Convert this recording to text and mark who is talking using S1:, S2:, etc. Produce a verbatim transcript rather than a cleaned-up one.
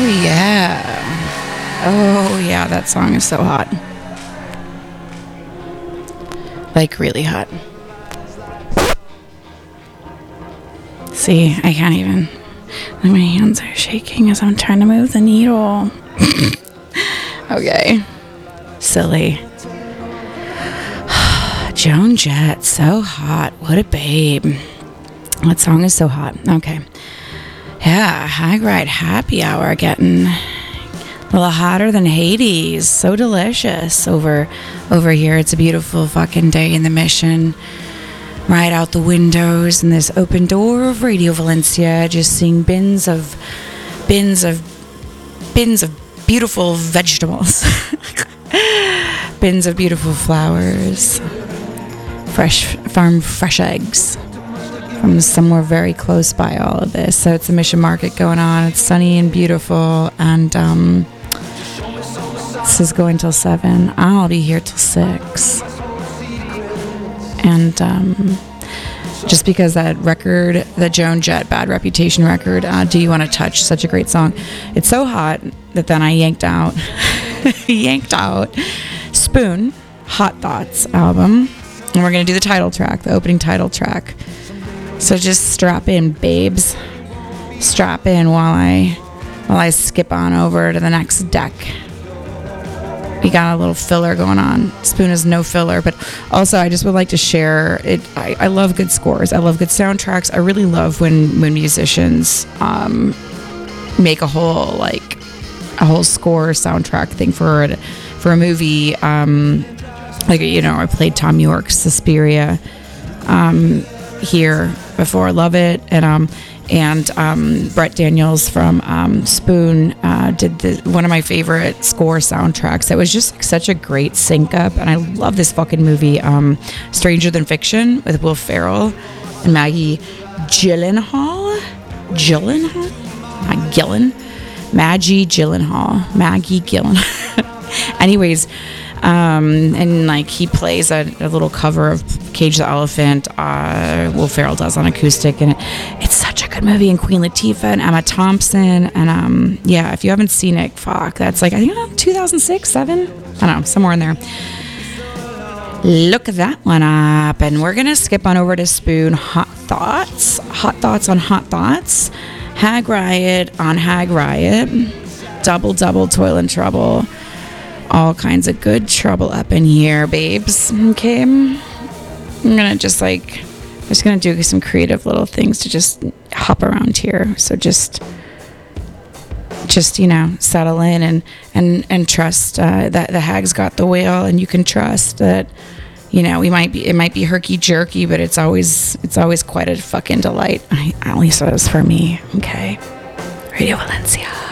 S1: yeah. Oh, yeah, that song is so hot. Like, really hot. See, I can't even. My hands are shaking as I'm trying to move the needle. Okay. Silly. Joan Jett, so hot. What a babe. That song is so hot. Okay. Yeah, Hag Ride Happy Hour getting a little hotter than Hades. So delicious over over here. It's a beautiful fucking day in the Mission. Right out the windows in this open door of Radio Valencia, just seeing bins of bins of bins of beautiful vegetables. Bins of beautiful flowers. Fresh farm fresh eggs from somewhere very close by all of this. So it's a Mission Market going on. It's sunny and beautiful, and um, this is going till seven. I'll be here till six. And um, just because that record, the Joan Jett Bad Reputation record, uh, Do You Want to Touch, such a great song. It's so hot that then I yanked out, yanked out Spoon, Hot Thoughts album. And we're going to do the title track, the opening title track. So just strap in, babes. Strap in while I while I skip on over to the next deck. We got a little filler going on. Spoon is no filler, but also I just would like to share it. I, I love good scores. I love good soundtracks. I really love when when musicians um, make a whole like a whole score soundtrack thing for it, for a movie. Um, like you know, I played Tom York's Suspiria um, here before. Love it, and um. And um, Brett Daniels from um, Spoon uh, did the, one of my favorite score soundtracks. It was just like, such a great sync up. And I love this fucking movie, um, Stranger Than Fiction, with Will Ferrell and Maggie Gyllenhaal. Gyllenhaal? Not Gillen. Maggie Gyllenhaal. Maggie Gyllenhaal. Anyways, um, and like he plays a, a little cover of Cage the Elephant. Uh, Will Ferrell does on acoustic, and it, it's such a good movie. And Queen Latifah and Emma Thompson, and um, yeah, if you haven't seen it, fuck, that's like I think two thousand six, seven, I don't know, somewhere in there. Look that one up, and we're gonna skip on over to Spoon. Hot Thoughts, Hot Thoughts on Hot Thoughts, Hag Riot on Hag Riot, double double toil and trouble. All kinds of good trouble up in here, babes. Okay. I'm gonna just like, I'm just gonna do some creative little things to just hop around here. So just, just, you know, settle in and, and, and trust uh, that the Hag's got the wheel, and you can trust that, you know, we might be, it might be herky jerky, but it's always, it's always quite a fucking delight. I, at least it was for me. Okay. Radio Valencia.